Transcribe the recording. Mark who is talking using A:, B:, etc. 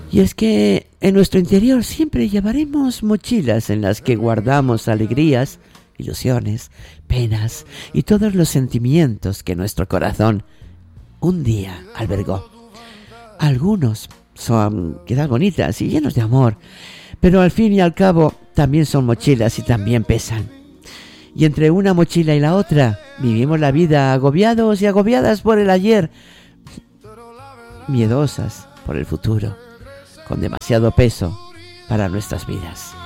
A: Y es que en nuestro interior siempre llevaremos mochilas en las que guardamos alegrías, ilusiones, penas y todos los sentimientos que nuestro corazón un día albergó. Algunos son quedas bonitas y llenos de amor, pero al fin y al cabo también son mochilas y también pesan. Y entre una mochila y la otra vivimos la vida agobiados y agobiadas por el ayer, miedosas por el futuro, con demasiado peso para nuestras vidas.